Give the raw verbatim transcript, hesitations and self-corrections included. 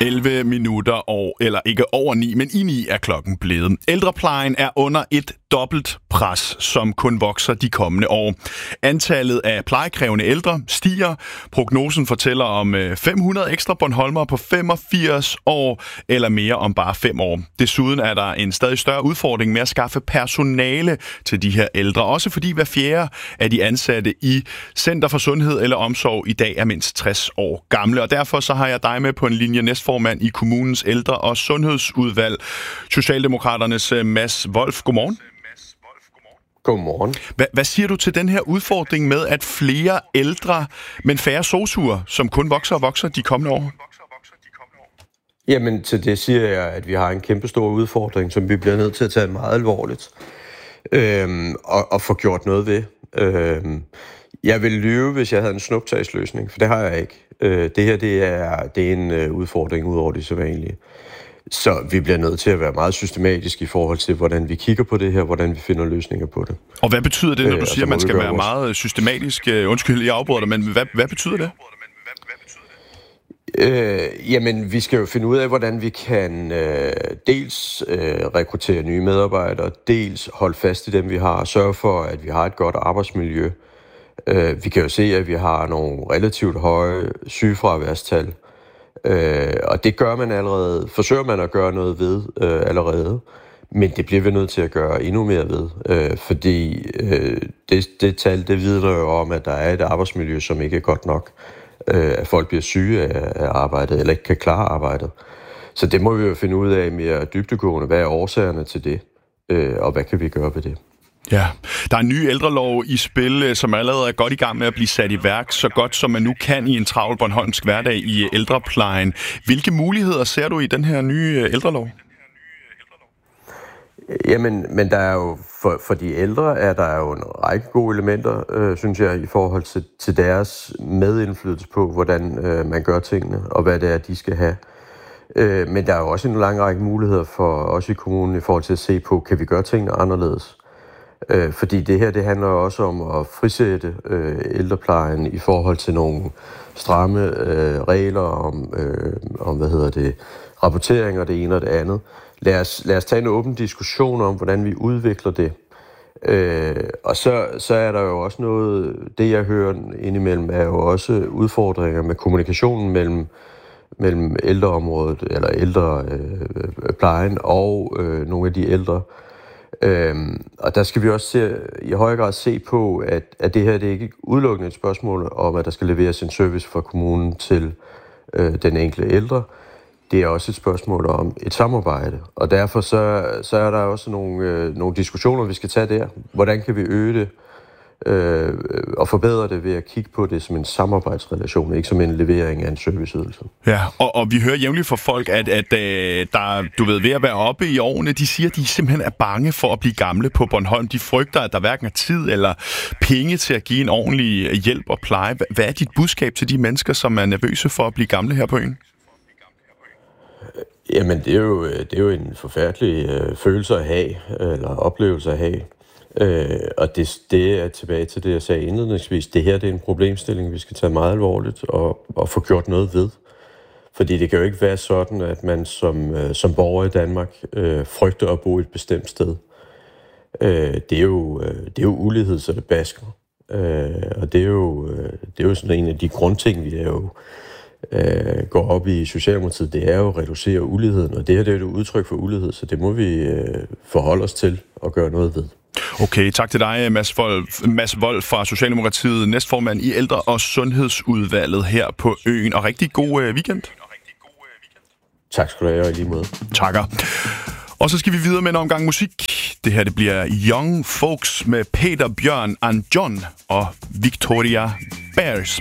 elleve minutter over, eller ikke over ni, men i ni er klokken blevet. Ældreplejen er under et dobbelt pres, som kun vokser de kommende år. Antallet af plejekrævende ældre stiger. Prognosen fortæller om fem hundrede ekstra bornholmere på femogfirs år eller mere om bare fem år. Desuden er der en stadig større udfordring med at skaffe personale til de her ældre. Også fordi hver fjerde af de ansatte i Center for Sundhed eller Omsorg i dag er mindst tres år gamle. Og derfor så har jeg dig med på en linje, næstformand i kommunens ældre- og sundhedsudvalg, Socialdemokraternes Mads Wolf. Godmorgen. Godmorgen. Hva, hvad siger du til den her udfordring med, at flere ældre, men færre sosuer, som kun vokser og vokser de kommende år? Jamen, til det siger jeg, at vi har en kæmpe stor udfordring, som vi bliver nødt til at tage meget alvorligt øhm, og, og få gjort noget ved. Øhm, jeg vil lyve, hvis jeg havde en snuptagsløsning, for det har jeg ikke. Øh, det her det er, det er en øh, udfordring ud over det sædvanlige. Så vi bliver nødt til at være meget systematisk i forhold til, hvordan vi kigger på det her, hvordan vi finder løsninger på det. Og hvad betyder det, når du øh, siger, at man skal være vores... meget systematisk? Undskyld, jeg afbryder dig, men hvad, hvad betyder det? Øh, jamen, vi skal jo finde ud af, hvordan vi kan øh, dels øh, rekruttere nye medarbejdere, dels holde fast i dem, vi har, og sørge for, at vi har et godt arbejdsmiljø. Øh, vi kan jo se, at vi har nogle relativt høje sygefraværstal, øh, og det gør man allerede, forsøger man at gøre noget ved øh, allerede, men det bliver vi nødt til at gøre endnu mere ved, øh, fordi øh, det, det tal, det vidner jo om, at der er et arbejdsmiljø, som ikke er godt nok. At folk bliver syge af arbejdet, eller ikke kan klare arbejdet. Så det må vi jo finde ud af mere dybdegående. Hvad er årsagerne til det, og hvad kan vi gøre ved det? Ja, der er en ny ældrelov i spil, som allerede er godt i gang med at blive sat i værk, så godt som man nu kan i en travl bornholmsk hverdag i ældreplejen. Hvilke muligheder ser du i den her nye ældrelov? Jamen, men der er jo, for, for de ældre er der jo en række gode elementer, øh, synes jeg, i forhold til, til deres medindflydelse på, hvordan øh, man gør tingene, og hvad det er, de skal have. Øh, men der er jo også en lang række muligheder for os i kommunen i forhold til at se på, kan vi gøre tingene anderledes? Øh, fordi det her, det handler også om at frisætte øh, ældreplejen i forhold til nogle stramme øh, regler om, øh, om, hvad hedder det, rapportering og det ene og det andet. Lad os, lad os tage en åben diskussion om, hvordan vi udvikler det. Øh, og så, så er der jo også noget, det jeg hører indimellem, er jo også udfordringer med kommunikationen mellem, mellem ældreområdet, eller ældreplejen øh, og øh, nogle af de ældre. Øh, og der skal vi også se, i højere grad se på, at, at det her det er ikke udelukkende et spørgsmål om, at der skal leveres en service fra kommunen til øh, den enkelte ældre. Det er også et spørgsmål om et samarbejde, og derfor så, så er der også nogle, øh, nogle diskussioner, vi skal tage der. Hvordan kan vi øge det øh, og forbedre det ved at kigge på det som en samarbejdsrelation, ikke som en levering af en serviceydelse. Ja, og, og vi hører jævnligt fra folk, at, at øh, der, du ved, ved at være oppe i årene, de siger, at de simpelthen er bange for at blive gamle på Bornholm. De frygter, at der hverken er tid eller penge til at give en ordentlig hjælp og pleje. Hvad er dit budskab til de mennesker, som er nervøse for at blive gamle her på øen? Jamen, det er jo, det er jo en forfærdelig øh, følelse at have, eller oplevelse at have. Øh, og det, det er tilbage til det, jeg sagde indledningsvis. Det her det er en problemstilling, vi skal tage meget alvorligt og, og få gjort noget ved. Fordi det kan jo ikke være sådan, at man som, øh, som borger i Danmark øh, frygter at bo et bestemt sted. Øh, det, er jo, øh, det er jo ulighed, så det basker. Øh, og det er, jo, øh, det er jo sådan en af de grundting, vi er jo Øh, går op i Socialdemokratiet, det er jo at reducere uligheden, og det her det er jo et udtryk for ulighed, så det må vi øh, forholde os til og gøre noget ved. Okay, tak til dig, Mads Wolf, Mads Wolf fra Socialdemokratiet, næstformand i ældre- og sundhedsudvalget her på øen, og rigtig god øh, weekend. Tak skal du have, og i lige måde. Takker. Og så skal vi videre med en omgang musik. Det her det bliver Young Folks med Peter Bjørn and John og Victoria Bears.